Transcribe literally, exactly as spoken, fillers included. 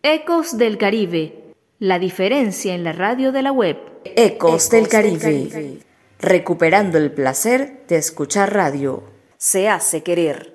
Ecos del Caribe, la diferencia en la radio de la web. Ecos del Caribe, recuperando el placer de escuchar radio. Se hace querer.